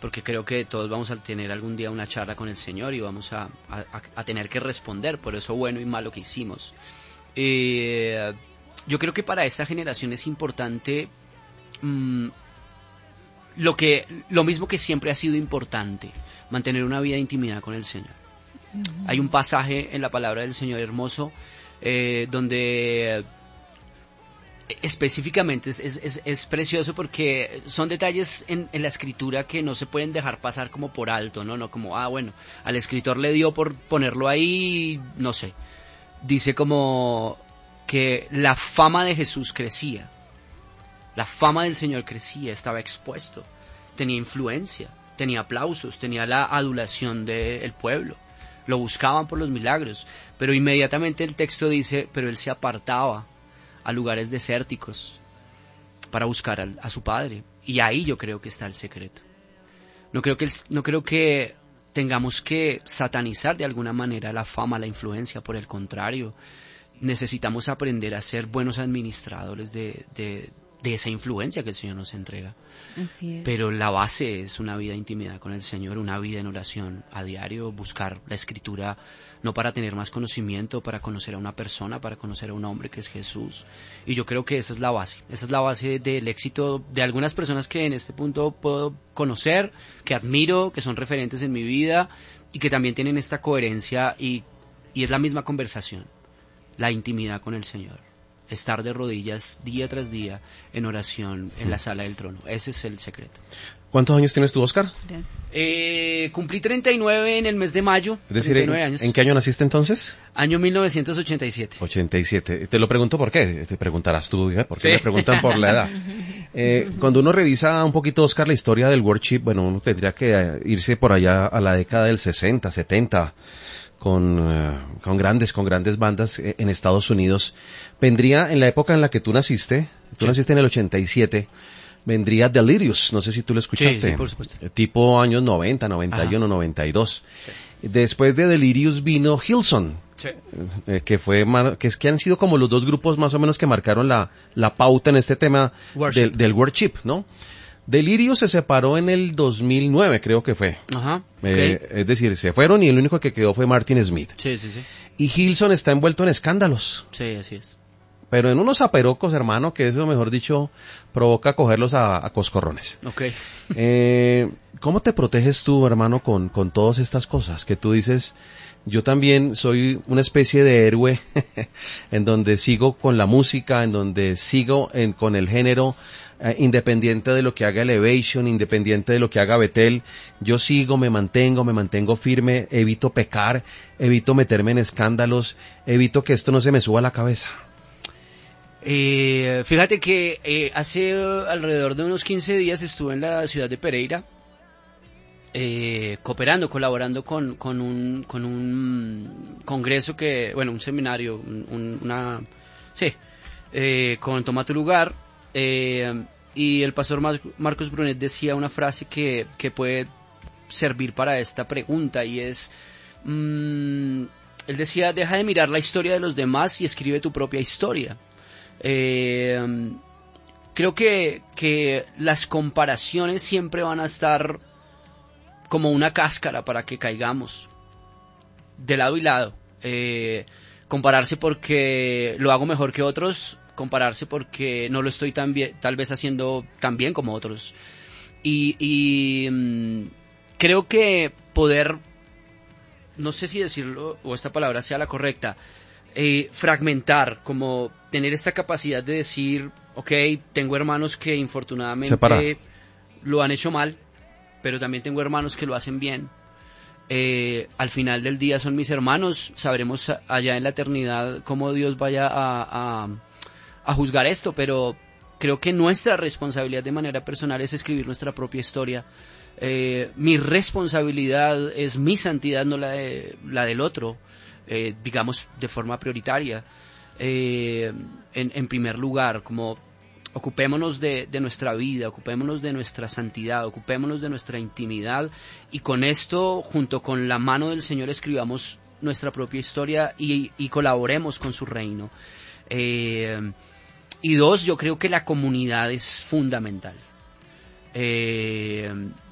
porque creo que todos vamos a tener algún día una charla con el Señor y vamos a tener que responder por eso bueno y malo que hicimos. Yo creo que para esta generación es importante lo mismo que siempre ha sido importante, mantener una vida de intimidad con el Señor. Uh-huh. Hay un pasaje en la palabra del Señor hermoso donde específicamente es precioso porque son detalles en la escritura que no se pueden dejar pasar como por alto, no como bueno, al escritor le dio por ponerlo ahí, no sé. Dice como que la fama de Jesús crecía, la fama del Señor crecía, estaba expuesto, tenía influencia, tenía aplausos, tenía la adulación del pueblo, lo buscaban por los milagros, pero inmediatamente el texto dice, pero él se apartaba a lugares desérticos para buscar a su Padre, y ahí yo creo que está el secreto. No creo que tengamos que satanizar de alguna manera la fama, la influencia, por el contrario, necesitamos aprender a ser buenos administradores de esa influencia que el Señor nos entrega. Así es. Pero la base es una vida de intimidad con el Señor, una vida en oración a diario, buscar la Escritura, no para tener más conocimiento, para conocer a una persona, para conocer a un hombre que es Jesús. Y yo creo que esa es la base del éxito de algunas personas que en este punto puedo conocer, que admiro, que son referentes en mi vida y que también tienen esta coherencia y es la misma conversación, la intimidad con el Señor. Estar de rodillas día tras día en oración en la sala del trono. Ese es el secreto. ¿Cuántos años tienes tú, Oscar? Cumplí 39 en el mes de mayo. Es decir, 39 años. ¿En qué año naciste entonces? Año 1987. 87. Te lo pregunto por qué. Te preguntarás tú, ¿por qué me preguntan por la edad? Cuando uno revisa un poquito, Oscar, la historia del worship, bueno, uno tendría que irse por allá a la década del 60, 70, con grandes bandas en Estados Unidos. Vendría en la época en la que tú naciste en el 87, vendría Delirious, no sé si tú lo escuchaste. Sí, por supuesto. Tipo años 90, 91, ajá, 92. Sí. Después de Delirious vino Hillsong, sí, que han sido como los dos grupos más o menos que marcaron la pauta en este tema del worship, ¿no? Delirious se separó en el 2009, creo que fue. Ajá. Okay. Es decir, se fueron y el único que quedó fue Martin Smith. Sí. Y Hillsong está envuelto en escándalos. Sí, así es. Pero en unos aperocos, hermano, que eso, mejor dicho, provoca cogerlos a coscorrones. Okay. ¿Cómo te proteges tú, hermano, con todas estas cosas? Que tú dices, yo también soy una especie de héroe en donde sigo con la música, en donde sigo con el género, independiente de lo que haga Elevation, independiente de lo que haga Betel, yo sigo, me mantengo firme, evito pecar, evito meterme en escándalos, evito que esto no se me suba a la cabeza. Fíjate que hace alrededor de unos 15 días estuve en la ciudad de Pereira, colaborando con un congreso un seminario, con Toma tu lugar, y el pastor Marcos Brunet decía una frase que puede servir para esta pregunta, y es, él decía, deja de mirar la historia de los demás y escribe tu propia historia. Creo que las comparaciones siempre van a estar como una cáscara para que caigamos de lado y lado. Compararse porque lo hago mejor que otros, compararse porque no lo estoy tal vez haciendo tan bien como otros. Y creo que poder, no sé si decirlo o esta palabra sea la correcta, fragmentar, como tener esta capacidad de decir, tengo hermanos que infortunadamente lo han hecho mal, pero también tengo hermanos que lo hacen bien. Al final del día son mis hermanos, sabremos allá en la eternidad cómo Dios vaya a juzgar esto, pero creo que nuestra responsabilidad de manera personal es escribir nuestra propia historia. Mi responsabilidad es mi santidad, no la del otro. Digamos de forma prioritaria, en primer lugar, como ocupémonos de nuestra vida, ocupémonos de nuestra santidad, ocupémonos de nuestra intimidad, y con esto, junto con la mano del Señor, escribamos nuestra propia historia y colaboremos con su reino. Y dos, yo creo que la comunidad es fundamental.